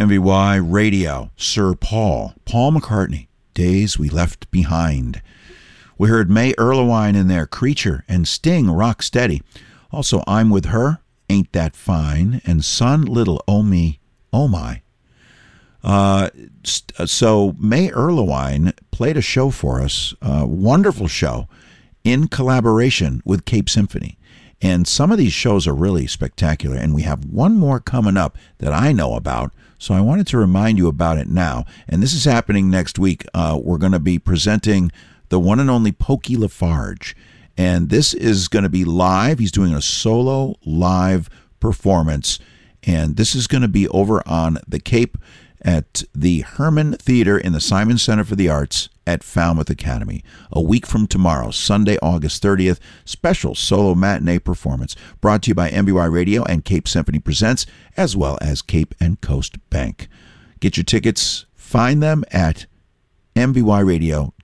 MVY Radio, Sir Paul McCartney, Days We Left Behind. We heard May Erlewine in there, Creature, and Sting, Rock Steady. Also, I'm With Her, Ain't That Fine, and Son Little, Oh Me, Oh My. So May Erlewine played a show for us, a wonderful show, in collaboration with Cape Symphony. And some of these shows are really spectacular, and we have one more coming up that I know about, so I wanted to remind you about it now. And this is happening next week. We're going to be presenting the one and only Pokey Lafarge, and this is going to be live. He's doing a solo live performance, and this is going to be over on the Cape at the Herman Theater in the Simon Center for the Arts at Falmouth Academy. A week from tomorrow, Sunday, August 30th, special solo matinee performance brought to you by MBY Radio and Cape Symphony Presents, as well as Cape and Coast Bank. Get your tickets, find them at mbyradio.com.